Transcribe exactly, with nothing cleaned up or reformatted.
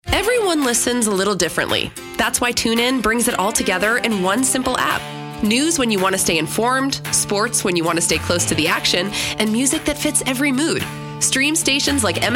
Everyone listens a little differently. That's why TuneIn brings it all together in one simple app. News when you want to stay informed, sports when you want to stay close to the action, and music that fits every mood. Stream stations like M